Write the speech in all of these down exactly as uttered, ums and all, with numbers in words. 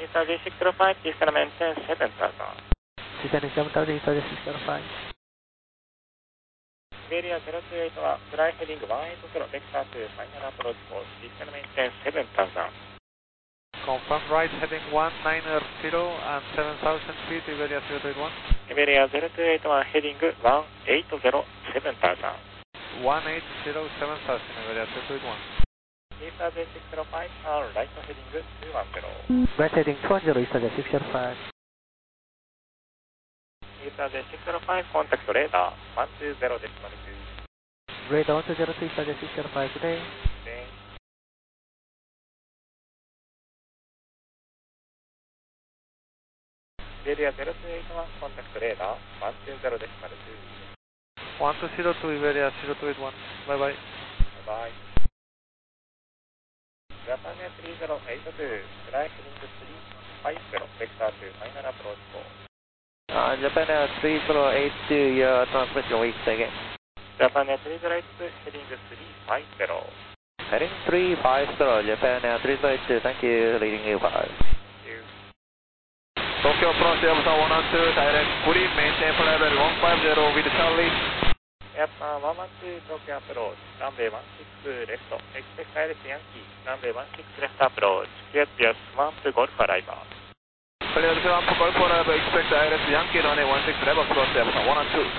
Easter J six zero five, Easter maintain seven thousand. Descending seven thousand, Easter J six zero five. Iberia zero two eightはフライヘディングone eight zero、ベクターto final approach course, Easter maintain seven thousand. Confirm right heading one nine zero and seven thousand feet, Iberia zero two eight one. Iberia zero two eightはヘディングone eight zero、seven thousand. one eight zero seven thousand, Iberia zero two eight one. Easter J six zero five, turn right heading two one zero. Right heading two one zero, Easter J six zero five. Easter J six zero five, contact radar one two zero decimal two. Radar one two zero two, Easter J six zero five today. Okay. Iberia zero two eight one, contact radar one two zero decimal two. one two zero two, Iberia zero two eight one. Bye bye. Bye bye. Japan Air three zero eight two, fly heading three five zero, vector to final approach four. Uh, Japan Air three zero eight two, your transmission weak again. Japan Air three zero eight two, heading three five zero. Heading three five zero, Japan Air three zero eight two, thank you, leading you five. Thank you. Tokyo approach Yamaha one one two, direct green, maintain flight level one five zero with Charlie. Japan one one two, Tokyo approach, runway one six left, expect direct Yankee, runway one six left approach, clear to swamp Golf arrival. Clear to swamp Golf arrival, expect direct Yankee, runway one six left approach Yamaha one one two.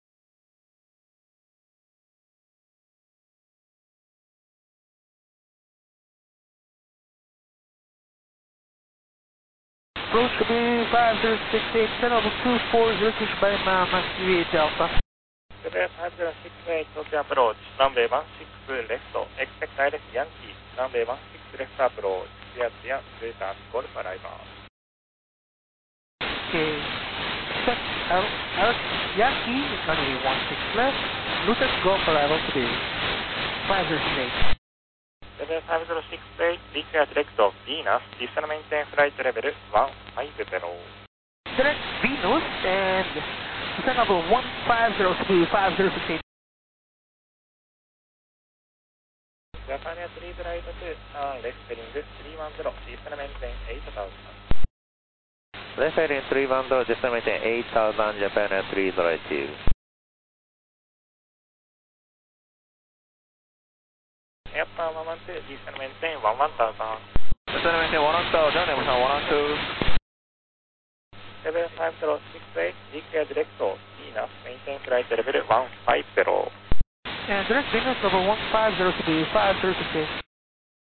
Approach to be five zero six eight, ten over two four zero six by Max V Delta. five zero six eight, Tokyo approach, runway one six left, expect direct Yankee, runway one six left approach, clear to Golf arrival. Okay. Expect Alex, Alex Yankee, runway one six left, Lucas Golf arrival to be five zero six eight. five zero six eight, declare direct Venus, Eastern maintain flight level one five zero. Direct Venus and descend level one five zero to five zero six eight. Japan Air three zero eight two, turn left heading three one zero, Eastern maintain eight thousand. Left heading three one zero, Eastern maintain eight thousand, Japan Air three zero eight two. Japan one one two, Eastern maintain one one thousand. Eastern maintain one one thousand, Yamaha one one two. seven five zero six eight, declare direct Venus, maintain flight level one five zero. And direct Venus level one five zero to be five zero six eight.